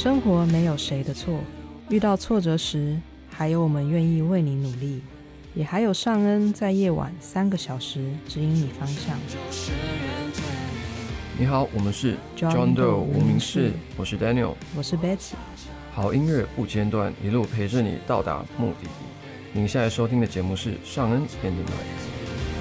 生活没有谁的错，遇到挫折时，还有我们愿意为你努力，也还有尚恩在夜晚3个小时指引你方向。 你好，我们是 John Doe 无名氏，我是 Daniel， 我是 Betsy。好音乐不间断，一路陪着你到达目的地。您现在收听的节目是尚恩 Ending Night。